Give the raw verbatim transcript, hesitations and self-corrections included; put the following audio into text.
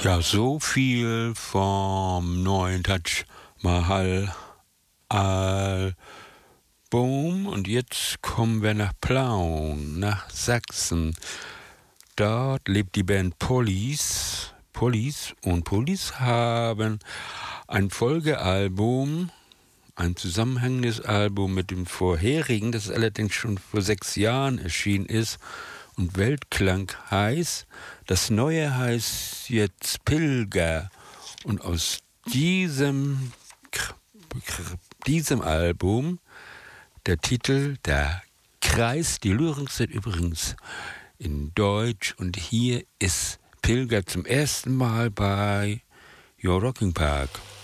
Ja, so viel vom neuen Taj Mahal Album. Und jetzt kommen wir nach Plauen, nach Sachsen. Dort lebt die Band Police. Police und Police haben ein Folgealbum, ein zusammenhängendes Album mit dem vorherigen, das allerdings schon vor sechs Jahren erschienen ist und Weltklang heißt. Das neue heißt jetzt Pilger. Und aus diesem, diesem Album der Titel Der Kreis. Die Lyrik sind übrigens in Deutsch. Und hier ist Pilger zum ersten Mal bei Your Rocking Park.